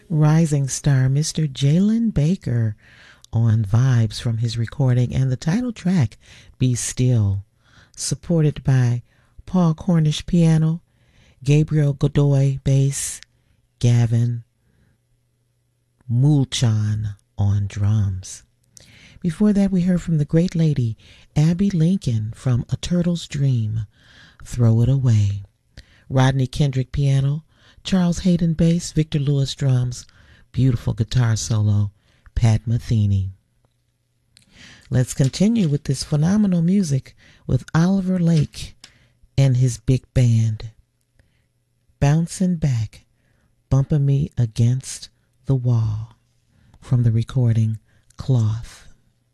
Rising star Mr. Jalen Baker on Vibes from his recording, and the title track, Be Still, supported by Paul Cornish piano, Gabriel Godoy bass, Gavin Mulchan on drums. Before that, we heard from the great lady Abby Lincoln from A Turtle's Dream, Throw It Away. Rodney Kendrick piano, Charles Hayden bass, Victor Lewis drums, beautiful guitar solo, Pat Metheny. Let's continue with this phenomenal music with Oliver Lake and his big band. Bouncing Back, Bumping Me Against the Wall, from the recording Cloth.